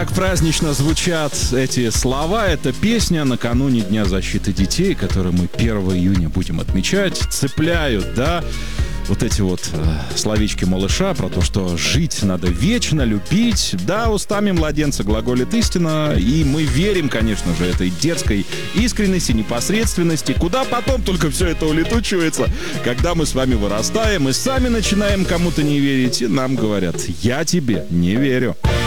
как празднично звучат эти слова. Это песня накануне Дня защиты детей, который мы 1 июня будем отмечать. Цепляют, да, вот эти вот словечки малыша про то, что жить надо вечно, любить. Да, устами младенца глаголит истина. И мы верим, конечно же, этой детской искренности, непосредственности. Куда потом только все это улетучивается, когда мы с вами вырастаем и сами начинаем кому-то не верить. И нам говорят: я тебе не верю.